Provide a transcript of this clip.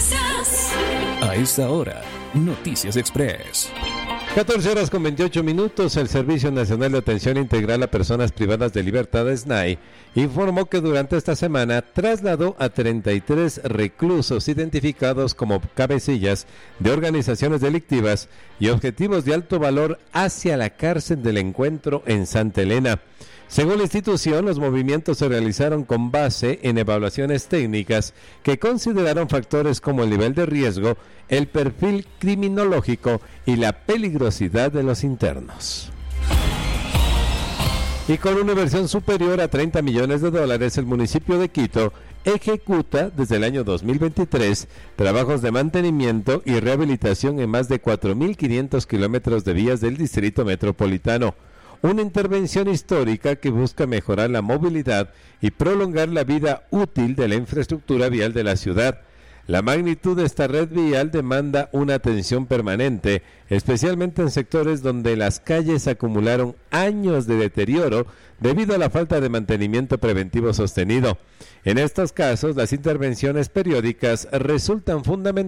Noticias. A esta hora, Noticias Express. 14:28. El Servicio Nacional de Atención Integral a Personas Privadas de Libertad, SNAI, informó que durante esta semana trasladó a 33 reclusos identificados como cabecillas de organizaciones delictivas y objetivos de alto valor hacia la cárcel del Encuentro en Santa Elena. Según la institución, los movimientos se realizaron con base en evaluaciones técnicas que consideraron factores como el nivel de riesgo, el perfil criminológico y la peligrosidad de los internos. Y con una inversión superior a $30 millones, el municipio de Quito ejecuta desde el año 2023 trabajos de mantenimiento y rehabilitación en más de 4.500 kilómetros de vías del distrito metropolitano. Una intervención histórica que busca mejorar la movilidad y prolongar la vida útil de la infraestructura vial de la ciudad. La magnitud de esta red vial demanda una atención permanente, especialmente en sectores donde las calles acumularon años de deterioro debido a la falta de mantenimiento preventivo sostenido. En estos casos, las intervenciones periódicas resultan fundamentales